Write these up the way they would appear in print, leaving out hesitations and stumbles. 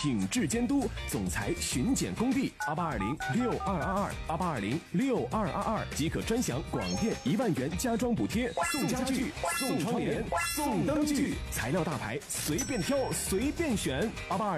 品质监督，总裁巡检工地，88206222，88206222即可专享广电1万元家装补贴，送家具、送窗帘、送灯具，材料大牌随便挑随便选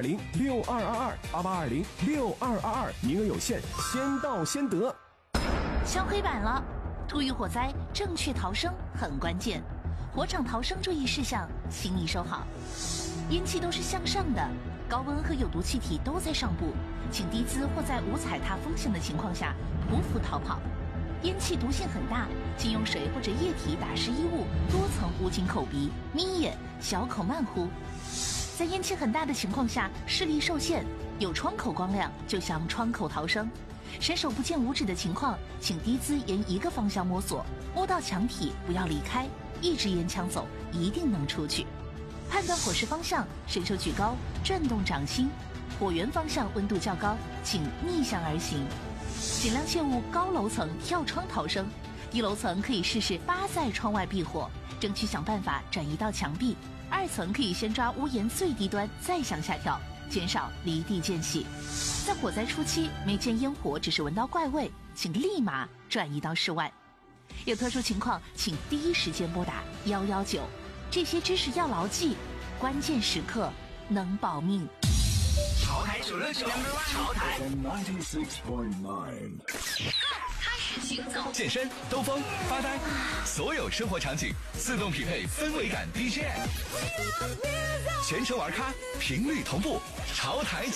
，88206222，88206222，名额有限，先到先得。 敲黑板了，突遇火灾，正确逃生很关键。火场逃生注意事项，请你收好。烟气都是向上的，高温和有毒气体都在上部，请低姿或在无踩踏风险的情况下匍匐逃跑。烟气毒性很大，请用水或者液体打湿衣物，多层捂紧口鼻，眯眼，小口慢呼。在烟气很大的情况下，视力受限，有窗口光亮就向窗口逃生。伸手不见五指的情况，请低姿沿一个方向摸索，摸到墙体不要离开，一支烟枪走，一定能出去。判断火势方向，伸手举高，转动掌心。火源方向温度较高，请逆向而行。尽量切勿高楼层跳窗逃生，低楼层可以试试扒在窗外避火，争取想办法转移到墙壁。2层可以先抓屋檐最低端，再向下跳，减少离地间隙。在火灾初期，没见烟火，只是闻到怪味，请立马转移到室外。有特殊情况，请第一时间拨打119。这些知识要牢记，关键时刻能保命。 潮台969，潮台 96.9。 开始行走， 健身、兜风、发呆，所有生活场景自动匹配氛围感 BGM， 全程玩咖，频率同步，潮台